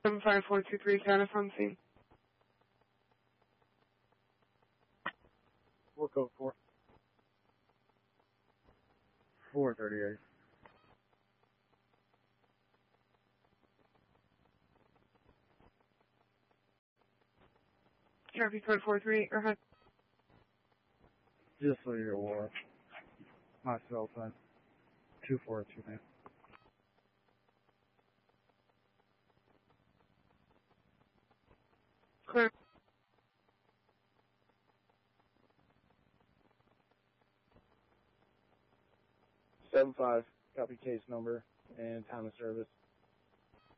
75423, status on scene. We'll go for 438. Traffic code 438, go ahead. Just so you're aware, my cell phone, 2429. Clear. Seven five. Copy case number and time of service.